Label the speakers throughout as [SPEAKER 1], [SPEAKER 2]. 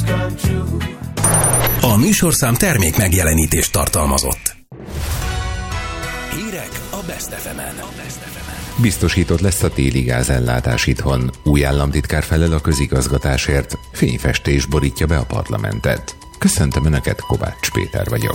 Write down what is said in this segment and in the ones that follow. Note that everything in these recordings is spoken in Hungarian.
[SPEAKER 1] A műsorszám termék megjelenítést tartalmazott. Hírek a Best FM-en.
[SPEAKER 2] Biztosított lesz a téli gázellátás itthon. Új államtitkár felel a közigazgatásért. Fényfestés borítja be a parlamentet. Köszöntöm Önöket, Kovács Péter vagyok.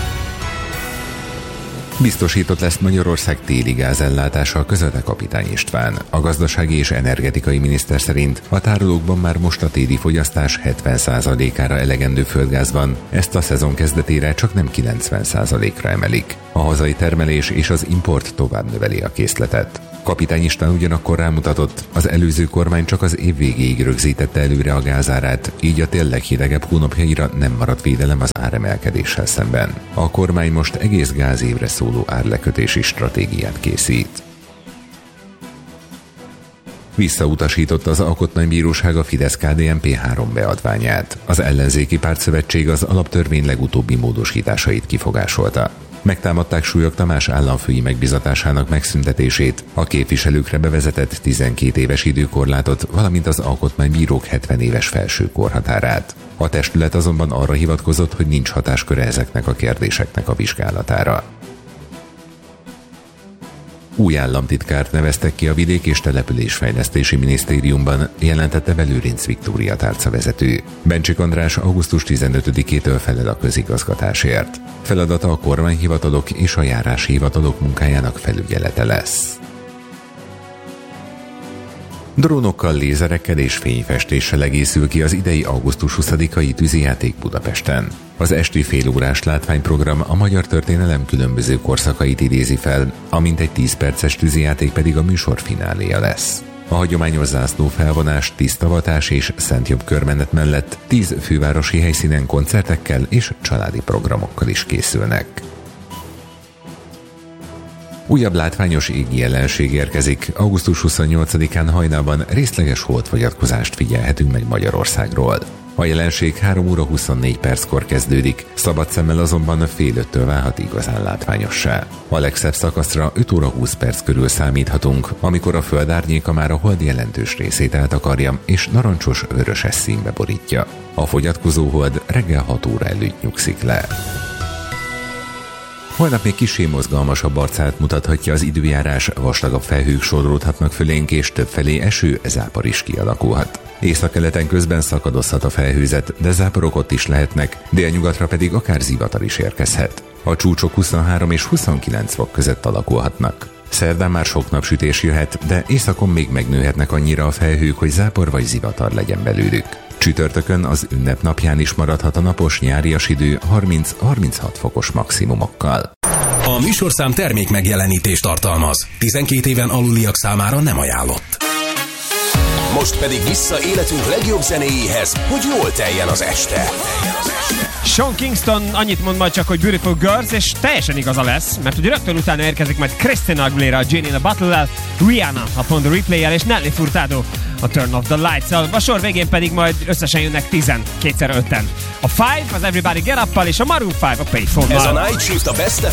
[SPEAKER 2] Biztosított lesz Magyarország téli gázellátása, közölte Kapitány István. A gazdasági és energetikai miniszter szerint a tárolókban már most a téli fogyasztás 70%-ára elegendő földgáz van, ezt a szezon kezdetére csak nem 90%-ra emelik. A hazai termelés és az import tovább növeli a készletet. Kapitány István ugyanakkor rámutatott, az előző kormány csak az év végéig rögzítette előre a gázárát, így a tél leghidegebb hónapjaira nem maradt védelem az áremelkedéssel szemben. A kormány most egész gázévre szóló árlekötési stratégiát készít. Visszautasította az Alkotmánybíróság a Fidesz-KDNP 3 beadványát. Az ellenzéki pártszövetség az alaptörvény legutóbbi módosításait kifogásolta. Megtámadták Súlyog Tamás államfői megbizatásának megszüntetését, a képviselőkre bevezetett 12 éves időkorlátot, valamint az alkotmánybírók 70 éves felső korhatárát. A testület azonban arra hivatkozott, hogy nincs hatásköre ezeknek a kérdéseknek a vizsgálatára. Új államtitkárt neveztek ki a Vidék- és Településfejlesztési Minisztériumban, jelentette be Lőrinc Viktória tárcavezető. Bencsik András augusztus 15-től felel a közigazgatásért. Feladata a kormányhivatalok és a járási hivatalok munkájának felügyelete lesz. Drónokkal, lézerekkel és fényfestéssel egészül ki az idei augusztus 20-ai tűzijáték Budapesten. Az esti félórás látványprogram a magyar történelem különböző korszakait idézi fel, a mintegy 10 perces tűzijáték pedig a műsor fináléja lesz. A hagyományos zászlófelvonás, tisztavatás és szentjobb körmenet mellett 10 fővárosi helyszínen koncertekkel és családi programokkal is készülnek. Újabb látványos égi jelenség érkezik. Augusztus 28-án hajnalban részleges holdfogyatkozást figyelhetünk meg Magyarországról. A jelenség 3 óra 24 perckor kezdődik, szabad szemmel azonban fél 5-től válhat igazán látványossá. A legszebb szakaszra 5 óra 20 perc körül számíthatunk, amikor a föld árnyéka már a hold jelentős részét eltakarja és narancsos-vöröses színbe borítja. A fogyatkozó hold reggel 6 óra előtt nyugszik le. Holnap még kissé mozgalmasabb arcát mutathatja az időjárás, vastagabb felhők sodródhatnak fölénk, és többfelé eső, zápor is kialakulhat. Északkeleten közben szakadozhat a felhőzet, de záporok ott is lehetnek, délnyugatra pedig akár zivatar is érkezhet. A csúcsok 23 és 29 fok között alakulhatnak. Szerdán már sok napsütés jöhet, de északon még megnőhetnek annyira a felhők, hogy zápor vagy zivatar legyen belőlük. Csütörtökön az ünnepnapján is maradhat a napos nyárias idő 30-36 fokos maximumokkal.
[SPEAKER 1] A műsorszám termék megjelenítést tartalmaz. 12 éven aluliak számára nem ajánlott. Most pedig vissza életünk legjobb zenéjéhez, hogy jól teljen az este.
[SPEAKER 3] Sean Kingston annyit mond majd csak, hogy Beautiful Girls, és teljesen igaza lesz, mert ugye rögtön utána érkezik majd Christina Aguilera a Jane in a Bottle-el, Rihanna a Upon the Replay-el, és Nelly Furtado a Turn Off the Lights-el. A sor végén pedig majd összesen jönnek 10, 2x5-en. A Five az Everybody Get Up-pal, és a Maroon 5 a Pay for More.
[SPEAKER 1] Ez a Night Shift a Best